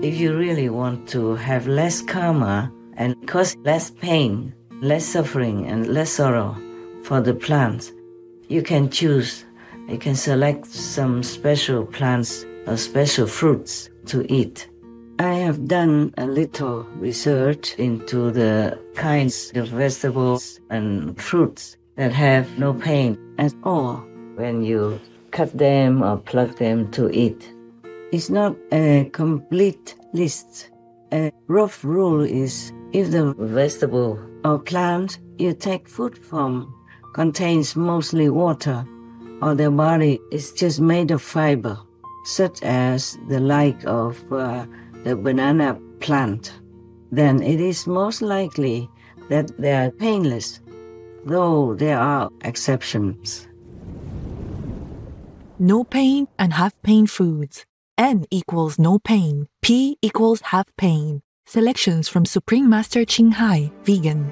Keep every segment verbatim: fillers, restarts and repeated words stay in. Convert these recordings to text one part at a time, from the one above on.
If you really want to have less karma and cause less pain, less suffering, and less sorrow for the plants, you can choose, you can select some special plants or special fruits to eat. I have done a little research into the kinds of vegetables and fruits that have no pain at all when you cut them or pluck them to eat. It's not a complete list. A rough rule is if the vegetable or plant you take food from contains mostly water, or their body is just made of fiber, such as the like of uh, the banana plant, then it is most likely that they are painless, though there are exceptions. No pain and half pain foods. N equals no pain. P equals half pain. Selections from Supreme Master Ching Hai, vegan.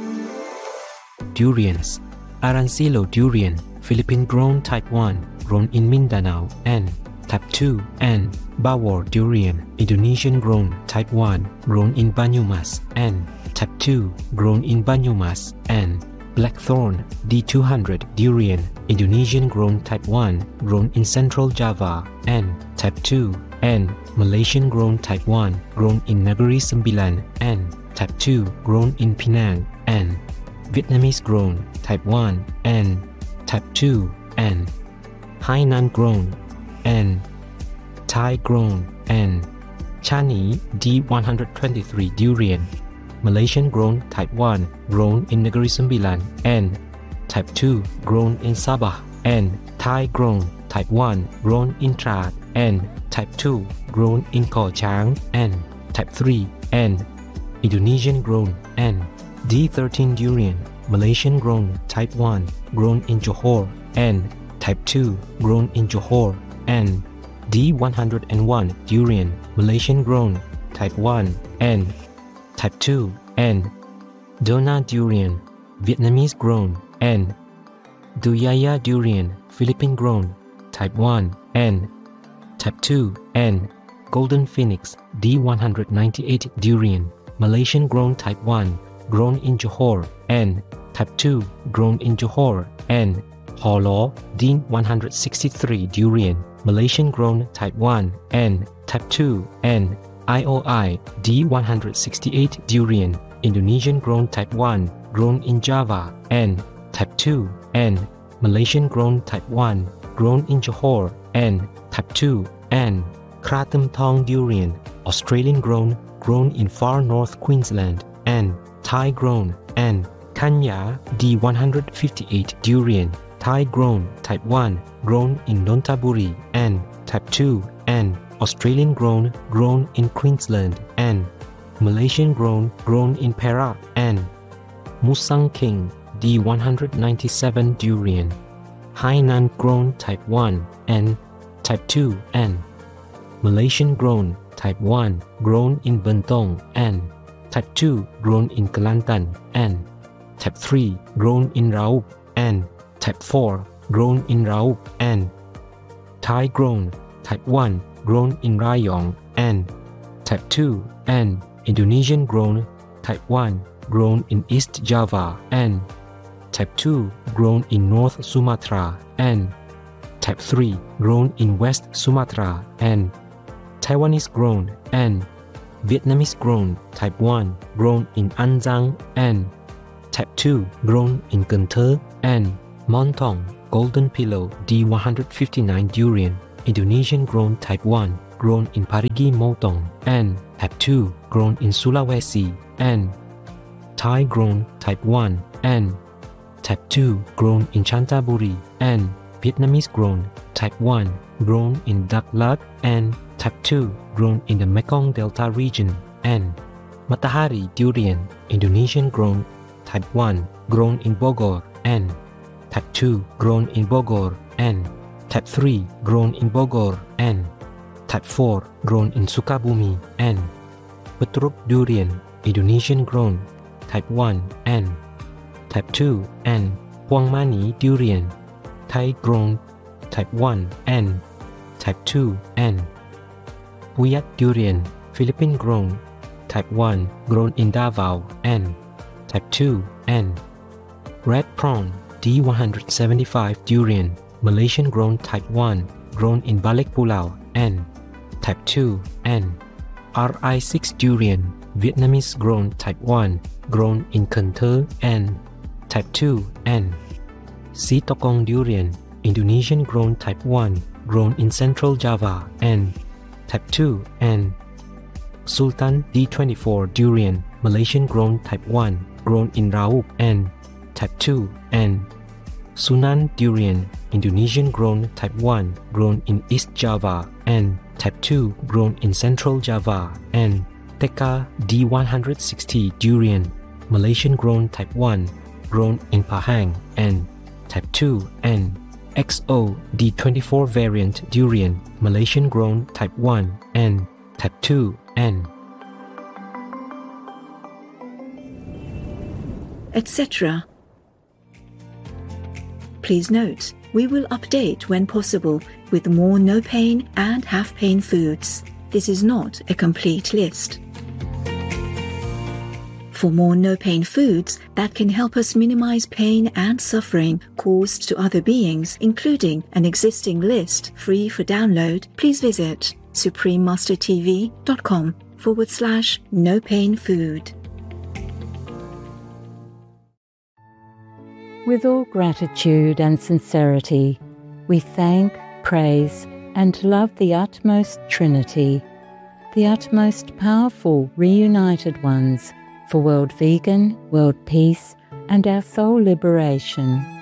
Durians. Arancillo durian, Philippine-grown type one, grown in Mindanao, and type two, and Bawor durian, Indonesian-grown type one, grown in Banyumas, and type two, grown in Banyumas, and Blackthorn D two hundred durian, Indonesian-grown type one, grown in Central Java, and type two, and Malaysian-grown type one, grown in Negeri Sembilan, and type two, grown in Penang, and Vietnamese-grown type one, and type two, and Hainan-grown, and Thai-grown, and Chani D one twenty-three durian, Malaysian-grown type one, grown in Negeri Sembilan, and type two, grown in Sabah, and Thai-grown type one, grown in Trat, and type two, grown in Khor Chang, and type three, and Indonesian-grown, and D thirteen durian, Malaysian-grown type one, grown in Johor, and type two, grown in Johor, and D one oh one durian, Malaysian-grown type one, and type two, and Dona durian, Vietnamese-grown, and Duyaya durian, Philippine-grown type one, and type two, and Golden Phoenix D one ninety-eight durian, Malaysian-grown type one, grown in Johor, and type two, grown in Johor, and Holo D one sixty-three durian, Malaysian-grown type one, and type two, and I O I D one sixty-eight durian, Indonesian-grown type one, grown in Java, and type two, and Malaysian-grown type one, grown in Johor, and type two, and Kratom Thong durian, Australian-grown, grown in far north Queensland, and Thai-grown, and Kanya D one fifty-eight durian, Thai-grown type one, grown in Nonthaburi, and type two, and Australian-grown, grown in Queensland, and Malaysian-grown, grown in Perak, and Musang King D one ninety-seven durian, Hainan-grown type one, and type two, and Malaysian-grown type one, grown in Bentong, and type two, grown in Kelantan, and type three, grown in Raup, and type four, grown in Raup, and Thai-grown type one, grown in Rayong, and type two, and Indonesian-grown type one, grown in East Java, and type two, grown in North Sumatra, and type three, grown in West Sumatra, and Taiwanese-grown, and Vietnamese-grown type one, grown in An Giang, and type two, grown in Cần Thơ, and Montong Golden Pillow D one fifty-nine durian, Indonesian-grown type one, grown in Parigi Motong, and type two, grown in Sulawesi, and Thai-grown type one, and type two, grown in Chantaburi, and Vietnamese-grown type one, grown in Dak Lat, and type two, grown in the Mekong Delta region, and Matahari durian, Indonesian-grown type one, grown in Bogor, and type two, grown in Bogor, and type three, grown in Bogor, and type four, grown in Sukabumi, and Petruk durian, Indonesian-grown type one, and type two, and Puang Mani durian, Thai-grown type one, and type two, and Puyat durian, Philippine grown Type one, grown in Davao and Type two and Red prawn D one seventy-five durian, Malaysian grown Type one, grown in Balikpulao and Type two and R I six durian, Vietnamese grown Type one, grown in Cần Thơ and Type two and Sitokong durian, Indonesian grown Type one, grown in Central Java and Type two and Sultan D twenty-four durian, Malaysian grown Type one, grown in Raub and Type two and Sunan durian, Indonesian grown Type one, grown in East Java and Type two, grown in Central Java and Tekka D one sixty durian, Malaysian grown Type one, grown in Pahang and Type two and X O D twenty-four variant durian, Malaysian grown Type one and Type two and et cetera. Please note, we will update when possible with more no-pain and have-pain foods. This is not a complete list. For more no-pain foods that can help us minimize pain and suffering caused to other beings, including an existing list free for download, please visit suprememastertv.com forward slash no-pain food. With all gratitude and sincerity, we thank, praise, and love the utmost Trinity, the utmost powerful reunited ones, for world vegan, world peace, and our soul liberation.